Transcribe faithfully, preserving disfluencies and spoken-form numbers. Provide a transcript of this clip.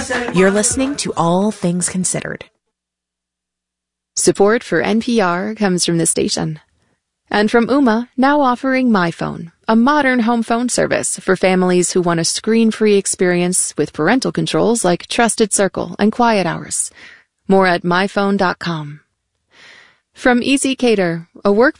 You're listening to All Things Considered. Support for N P R comes from the station. And from Ooma, now offering MyPhone, a modern home phone service for families who want a screen-free experience with parental controls like Trusted Circle and Quiet Hours. More at my phone dot com. From ezCater, a workplace